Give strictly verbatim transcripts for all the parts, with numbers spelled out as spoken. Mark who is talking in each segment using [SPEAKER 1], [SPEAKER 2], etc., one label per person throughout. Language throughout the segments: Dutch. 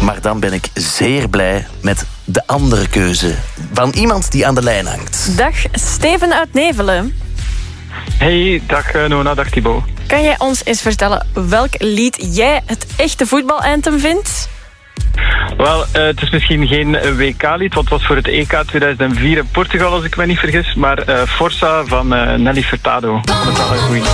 [SPEAKER 1] Maar dan ben ik zeer blij met de andere keuze van iemand die aan de lijn hangt.
[SPEAKER 2] Dag, Steven uit Nevelen.
[SPEAKER 3] Hey, dag uh, Nona, dag Thibaut.
[SPEAKER 2] Kan jij ons eens vertellen welk lied jij het echte voetbalanthem vindt?
[SPEAKER 3] Wel, uh, het is misschien geen W K-lied, want het was voor het E K tweeduizend vier in Portugal, als ik me niet vergis. Maar uh, Forza van uh, Nelly Furtado. Dat is wel een goeie.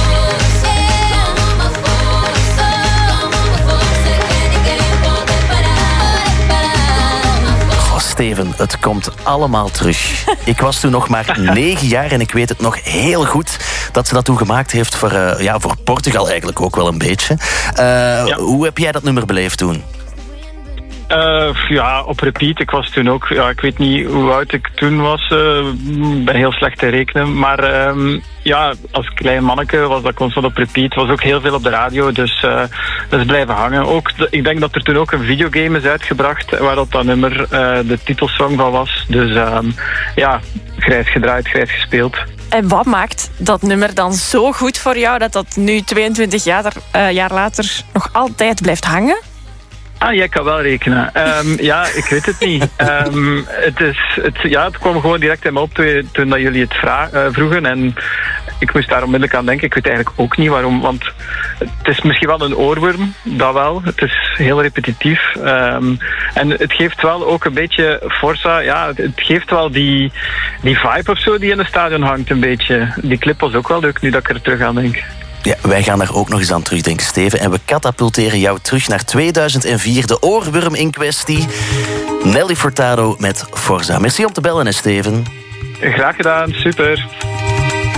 [SPEAKER 1] Steven, het komt allemaal terug. Ik was toen nog maar negen jaar en ik weet het nog heel goed dat ze dat toen gemaakt heeft voor, uh, ja, voor Portugal eigenlijk ook wel een beetje. Uh, ja. Hoe heb jij dat nummer beleefd toen?
[SPEAKER 3] Uh, ja, op repeat. Ik was toen ook... Ja, ik weet niet hoe oud ik toen was. Ik uh, ben heel slecht te rekenen. Maar uh, ja, als klein manneke was dat constant op repeat. Was ook heel veel op de radio. Dus uh, dat is blijven hangen. Ook, ik denk dat er toen ook een videogame is uitgebracht waar dat, dat nummer uh, de titelsong van was. Dus uh, ja, grijs gedraaid, grijs gespeeld.
[SPEAKER 2] En wat maakt dat nummer dan zo goed voor jou dat dat nu tweeëntwintig jaar, uh, jaar later nog altijd blijft hangen?
[SPEAKER 3] Ah, jij kan wel rekenen. Um, ja, ik weet het niet. Um, het, is, het, ja, het kwam gewoon direct in me op toen, toen dat jullie het vra- uh, vroegen. En ik moest daar onmiddellijk aan denken. Ik weet eigenlijk ook niet waarom. Want het is misschien wel een oorworm, dat wel. Het is heel repetitief. Um, en het geeft wel ook een beetje Forza. Ja, het, het geeft wel die, die vibe of zo die in het stadion hangt een beetje. Die clip was ook wel leuk, nu dat ik er terug aan denk.
[SPEAKER 1] Ja, wij gaan daar ook nog eens aan terugdenken, Steven. En we katapulteren jou terug naar tweeduizend vier, de oorworm in kwestie. Nelly Furtado met Forza. Merci om te bellen, hè, Steven.
[SPEAKER 3] Graag gedaan, super.